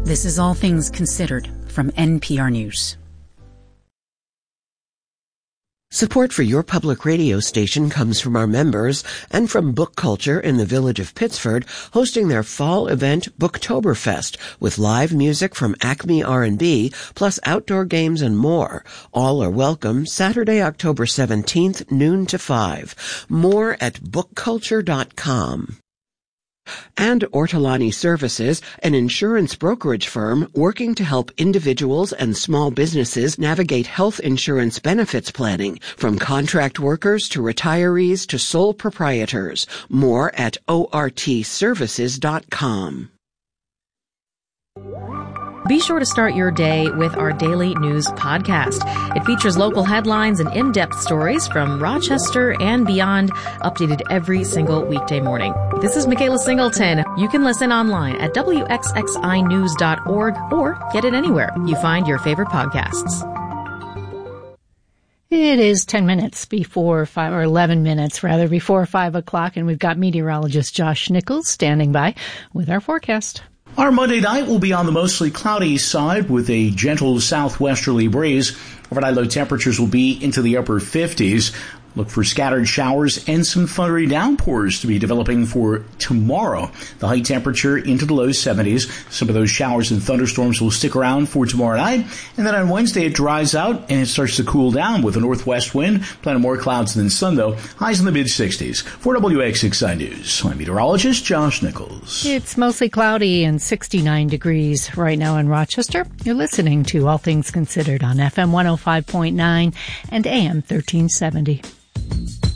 This is All Things Considered from NPR News. Support for your public radio station comes from our members and from Book Culture in the Village of Pittsford, hosting their fall event Booktoberfest with live music from Acme R&B, plus outdoor games and more. All are welcome Saturday, October 17th, noon to 5. More at bookculture.com. And Ortolani Services, an insurance brokerage firm working to help individuals and small businesses navigate health insurance benefits planning, from contract workers to retirees to sole proprietors. More at ortservices.com. Be sure to start your day with our daily news podcast. It features local headlines and in-depth stories from Rochester and beyond, updated every single weekday morning. This is Michaela Singleton. You can listen online at wxxinews.org or get it anywhere you find your favorite podcasts. It is 10 minutes before 5, or 11 minutes rather, before 5 o'clock, and we've got meteorologist Josh Nichols standing by with our forecast. Our Monday night will be on the mostly cloudy side with a gentle southwesterly breeze. Overnight low temperatures will be into the upper 50s. Look for scattered showers and some thundery downpours to be developing for tomorrow. The high temperature into the low 70s. Some of those showers and thunderstorms will stick around for tomorrow night. And then on Wednesday it dries out and it starts to cool down with a northwest wind. Plenty more clouds than sun though. Highs in the mid-60s. For WXXI News, I'm meteorologist Josh Nichols. It's mostly cloudy and 69 degrees right now in Rochester. You're listening to All Things Considered on FM 105.9 and AM 1370.